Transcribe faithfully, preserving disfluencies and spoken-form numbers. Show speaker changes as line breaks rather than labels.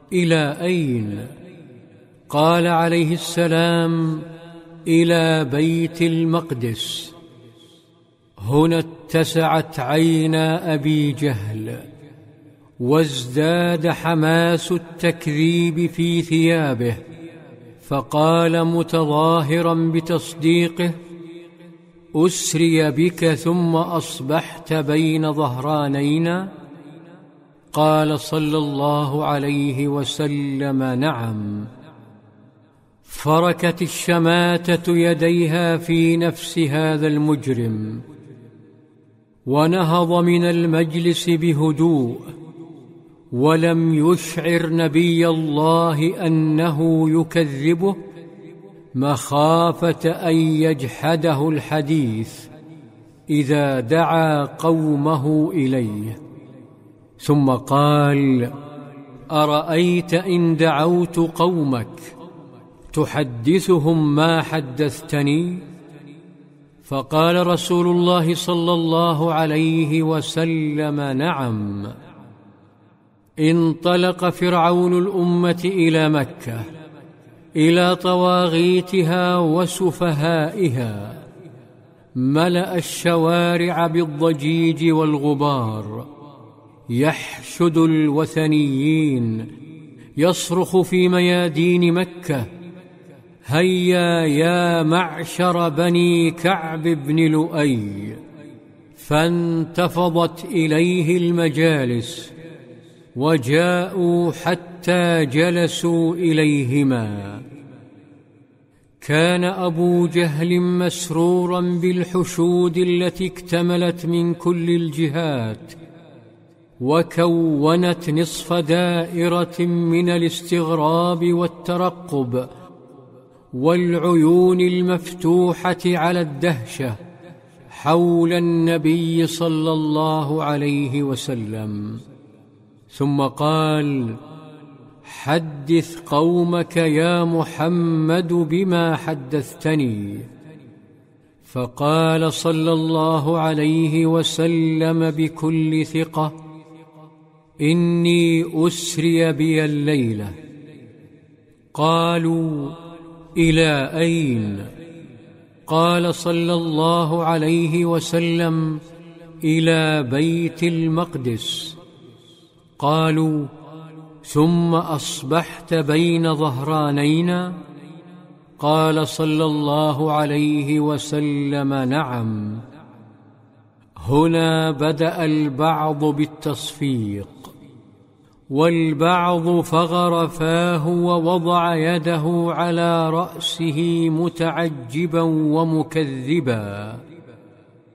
إلى أين؟ قال عليه السلام: إلى بيت المقدس. هنا اتسعت عينا أبي جهل، وازداد حماس التكذيب في ثيابه، فقال متظاهرا بتصديقه: أسري بك ثم أصبحت بين ظهرانينا؟ قال صلى الله عليه وسلم: نعم. فركت الشماتة يديها في نفس هذا المجرم، ونهض من المجلس بهدوء، ولم يشعر نبي الله أنه يكذبه، مخافة أن يجحده الحديث إذا دعا قومه إليه. ثم قال: أرأيت إن دعوت قومك تحدثهم ما حدثتني؟ فقال رسول الله صلى الله عليه وسلم: نعم. انطلق فرعون الأمة إلى مكة، إلى طواغيتها وسفهائها، ملأ الشوارع بالضجيج والغبار، يحشد الوثنيين، يصرخ في ميادين مكة: هيا يا معشر بني كعب بن لؤي. فانتفضت إليه المجالس، وجاءوا حتى جلسوا إليهما. كان أبو جهل مسرورا بالحشود التي اكتملت من كل الجهات، وكونت نصف دائرة من الاستغراب والترقب، والعيون المفتوحة على الدهشة حول النبي صلى الله عليه وسلم. ثم قال: حدث قومك يا محمد بما حدثتني. فقال صلى الله عليه وسلم بكل ثقة: إني أسري بي الليلة. قالوا: إلى أين؟ قال صلى الله عليه وسلم: إلى بيت المقدس. قالوا: ثم أصبحت بين ظهرانينا؟ قال صلى الله عليه وسلم: نعم. هنا بدأ البعض بالتصفيق، والبعض فغر فاه ووضع يده على رأسه متعجبا ومكذبا.